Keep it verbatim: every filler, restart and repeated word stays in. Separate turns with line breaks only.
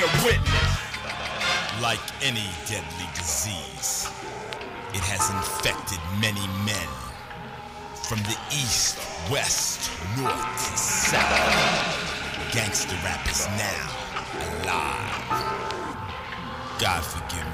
witness.
Like any deadly disease, it has infected many men from the east, west, north, to south. Gangster rap is now alive. God forgive